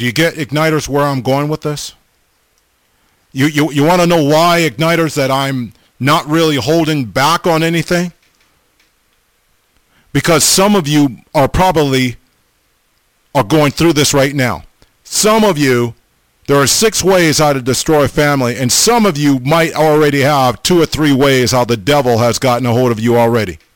Do you get, Igniters, where I'm going with this? You want to know why, Igniters, that I'm not really holding back on anything? Because some of you are probably going through this right now. Some of you, there are 6 ways how to destroy family, and some of you might already have 2 or 3 ways how the devil has gotten a hold of you already.